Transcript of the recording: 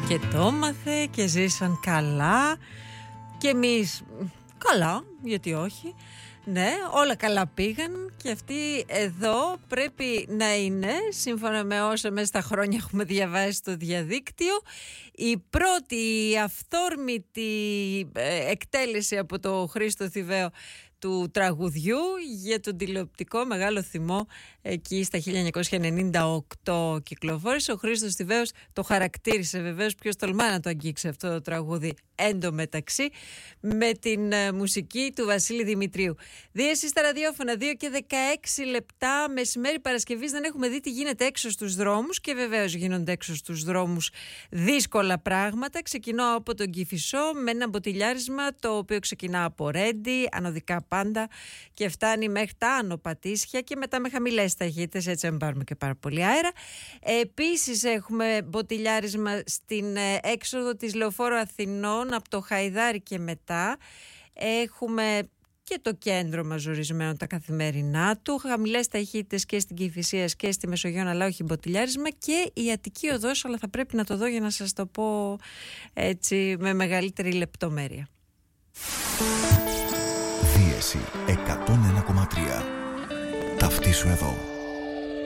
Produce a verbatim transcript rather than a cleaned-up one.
Και το έμαθε και ζήσαν καλά. Και εμείς καλά, γιατί όχι. Ναι, όλα καλά πήγαν και αυτοί εδώ πρέπει να είναι, σύμφωνα με όσα μέσα στα χρόνια έχουμε διαβάσει στο διαδίκτυο, η πρώτη αυθόρμητη εκτέλεση από το Χρήστο Θηβαίο του τραγουδιού για τον τηλεοπτικό Μεγάλο Θυμό εκεί στα χίλια εννιακόσια ενενήντα οκτώ κυκλοφόρησε. Ο Χρήστος Θηβαίος το χαρακτήρισε βεβαίως, ποιος τολμά να το αγγίξει αυτό το τραγούδι, εντωμεταξύ με την uh, μουσική του Βασίλη Δημητρίου. Δίεση στα ραδιόφωνα, δύο και δεκαέξι λεπτά, μεσημέρι Παρασκευής, δεν έχουμε δει τι γίνεται έξω στους δρόμους και βεβαίως γίνονται έξω στους δρόμους δύσκολα πράγματα. Ξεκινώ από τον Κηφισό με ένα μποτιλιάρισμα το οποίο ξεκινά από Ρέντι, ανωδικά πάντα και φτάνει μέχρι τα Άνω Πατήσια και μετά με χαμηλές ταχύτητες, έτσι να πάρουμε και πάρα πολύ αέρα. Επίσης έχουμε μποτιλιάρισμα στην έξοδο της Λεωφόρου Αθηνών από το Χαϊδάρι και μετά. Έχουμε και το κέντρο μαζορισμένο τα καθημερινά του, χαμηλές ταχύτητες και στην Κηφισίας και στη Μεσογείο, αλλά όχι μποτιλιάρισμα, και η Αττική Οδός, αλλά θα πρέπει να το δω για να σας το πω έτσι με μεγαλύτερη λεπτομέρεια. Δίεση εκατόν ένα κόμμα τρία. Ταυτίσου εδώ.